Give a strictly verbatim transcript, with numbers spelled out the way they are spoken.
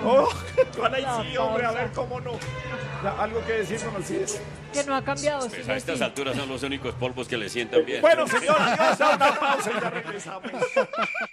Oh, con ahí sí, hombre, a ver cómo no. Ya, algo que decir, don Alcides. Que no ha cambiado. Pues a estas alturas son los únicos polvos que le sientan bien. Bueno, señora, adiós, a una pausa y ya regresamos.